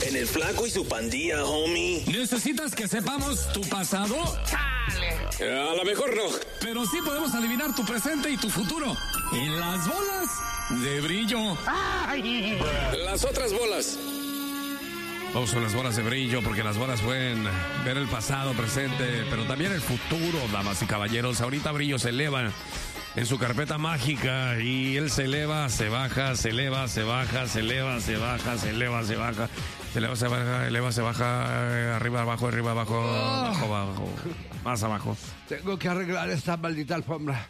En el Flaco y su pandilla, homie. ¿Necesitas que sepamos tu pasado? A lo mejor no. Pero sí podemos adivinar tu presente y tu futuro. Y las bolas de brillo. Las otras bolas. Vamos con las bolas de brillo, porque las bolas pueden ver el pasado, presente, pero también el futuro, damas y caballeros. Ahorita Brillo se eleva en su carpeta mágica y él se eleva, se baja, se eleva, se baja, se eleva, se baja, se eleva, se baja, se eleva, se baja, eleva, se baja, arriba, abajo, abajo, abajo, más abajo. Tengo que arreglar esta maldita alfombra.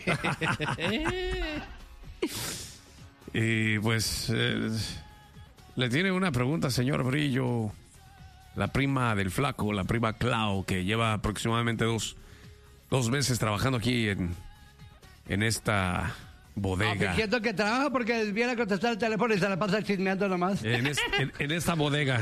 Y pues le tiene una pregunta, señor Brillo. La prima del Flaco, la prima Clau, que lleva aproximadamente dos meses trabajando aquí en esta bodega. Fingiendo que trabaja porque viene a contestar el teléfono y se la pasa chismeando nomás. En esta bodega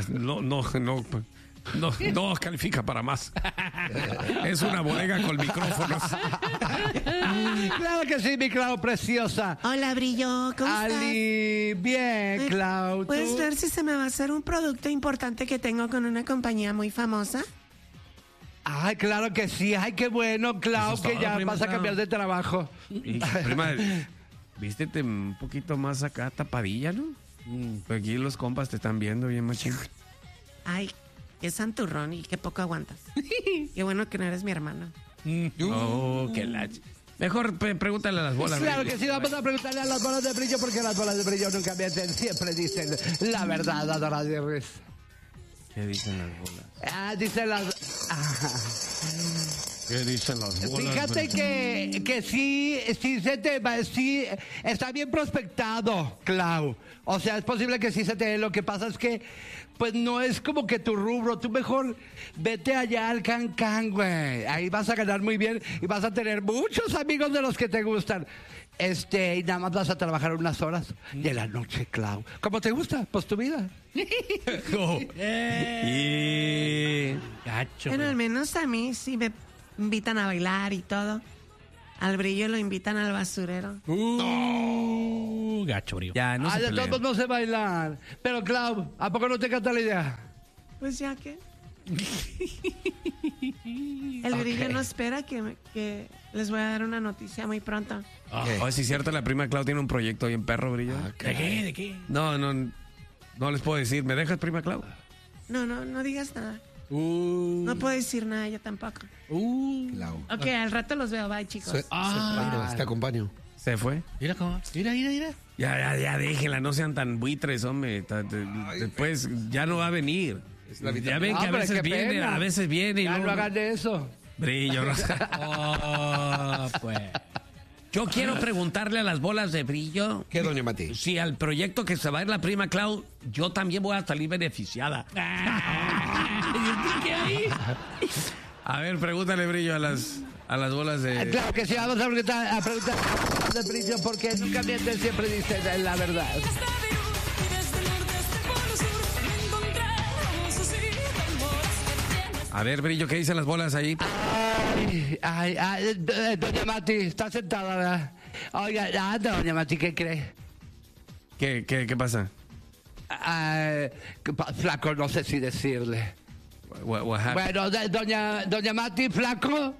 no califica para más. Es una bodega con micrófonos. Claro que sí, mi Clau preciosa. Hola, Brillo, ¿cómo Ali, bien, Clau. ¿Puedes ¿tú? ver si se me va a hacer un producto importante que tengo con una compañía muy famosa? Ay, claro que sí. Ay, qué bueno, Clau, Eso es que todo, ya prima vas a Clau. cambiar de trabajo. Y, prima, vístete un poquito más acá, tapadilla, ¿no? Aquí los compas te están viendo bien machín. Ay, qué santurrón y qué poco aguantas. Qué bueno que no eres mi hermano. Oh, qué la... Mejor pregúntale a las bolas. Claro Brillo. que sí, vamos a preguntarle a las bolas de brillo porque las bolas de brillo nunca mienten, siempre dicen la verdad, adoradores. ¿Qué dicen las bolas? Dicen las... ¿Qué dicen las bolas? Fíjate que sí está bien prospectado, Clau. O sea, es posible que sí se te dé. Lo que pasa es que, pues no es como que tu rubro. Tú mejor vete allá al Cancán, güey. Ahí vas a ganar muy bien y vas a tener muchos amigos de los que te gustan. Y nada más vas a trabajar unas horas de la noche, Clau. ¿Cómo te gusta? Pues tu vida. Gacho. Bueno, al menos a mí sí me invitan a bailar y todo. Al Brillo lo invitan al basurero. Gacho, Brillo. Ya, no se De peleen. todos no sé bailar. Pero, Clau, ¿a poco no te canta la idea? Pues ya que... El Brillo no espera que les voy a dar una noticia muy pronto. Oh, sí es cierto, la prima Clau tiene un proyecto bien perro, Brillo. ¿De qué? ¿De qué? No les puedo decir. ¿Me dejas, prima Clau? No digas nada. No puedo decir nada, yo tampoco. Clau. Ok, al rato los veo, bye, chicos. Te acompaño. ¿Se fue? Mira cómo. Mira. Ya, déjenla, no sean tan buitres, hombre. Después ya no va a venir. la vitamina. Ya ven que a Hombre, veces qué viene, pena. a veces viene. y Ya luego- no hagan de eso. Brillo, no. Pues. Yo quiero preguntarle a las bolas de Brillo ¿Qué, doña Mati? si al proyecto que se va a ir la prima Clau, yo también voy a salir beneficiada. A ver, pregúntale, Brillo, a las bolas de... Claro que sí, vamos a preguntar de brillo porque nunca mienten, siempre dicen la verdad. A ver, Brillo, ¿qué dicen las bolas ahí? Doña Mati, está sentada, ¿verdad? Oiga, doña Mati, ¿qué cree? ¿Qué pasa? Flaco, no sé si decirle. What happened? Bueno, doña Mati, Flaco,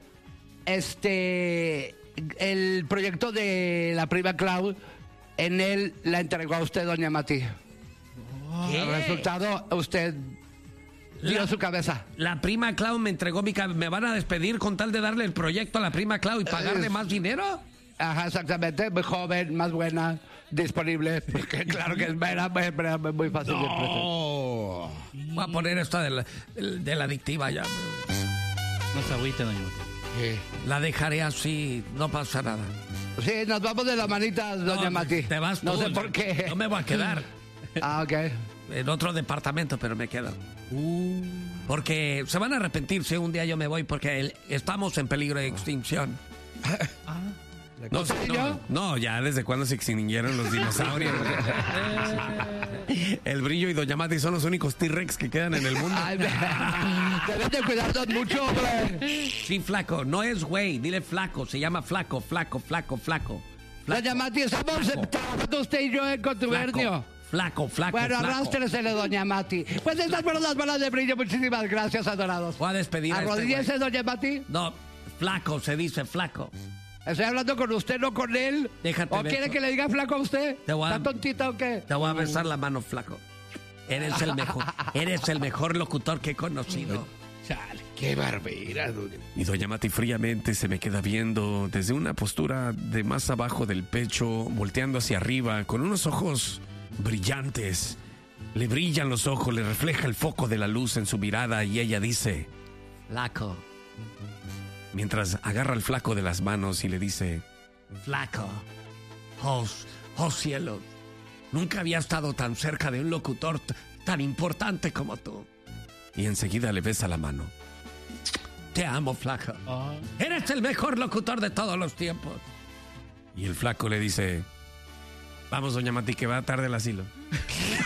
el proyecto de la prima Clau, en él la entregó a usted, doña Mati. El resultado, usted dio su cabeza. La prima Clau me entregó ¿Me van a despedir con tal de darle el proyecto a la prima Clau y pagarle más dinero? Ajá, exactamente, muy joven, más buena, disponible. Porque claro que es muy fácil de ofrecer. Voy a poner esta de la adictiva ya. No se agüite, doña Mati. La dejaré así, no pasa nada. Sí, nos vamos de las manitas, doña No, Mati. te vas No tú, sé por qué. No me voy a quedar Ok. en otro departamento, pero me quedo. Porque se van a arrepentir si un día yo me voy, porque estamos en peligro de extinción. No, ya desde cuándo se extinguieron los dinosaurios. El Brillo y doña Mati son los únicos T-Rex que quedan en el mundo. Ay, deben de cuidarnos mucho, hombre. Sí, Flaco, no es güey, dile Flaco, se llama Flaco. Doña Mati, estamos trabajando usted y yo en contubernio. Flaco. Bueno, arrástresele, doña Mati. Pues estas fueron las bolas de brillo. Muchísimas gracias, adorados. Voy a despedir a este Arrodíllese, güey. doña Mati. No, flaco, se dice flaco. Estoy hablando con usted, no con él. Déjate ¿O ver. quiere que le diga flaco a usted? Te voy a- ¿Está tontita o qué? Te voy a besar la mano, flaco. Eres el mejor locutor que he conocido. Chale. Qué barbera, doña. Y doña Mati fríamente se me queda viendo desde una postura de más abajo del pecho, volteando hacia arriba, con unos ojos brillantes. Le brillan los ojos, le refleja el foco de la luz en su mirada y ella dice, flaco. Mientras agarra al flaco de las manos y le dice, flaco, oh cielo, nunca había estado tan cerca de un locutor tan importante como tú. Y enseguida le besa la mano. Te amo, flaco. Oh. Eres el mejor locutor de todos los tiempos. Y el flaco le dice, vamos, doña Mati, que va tarde el asilo.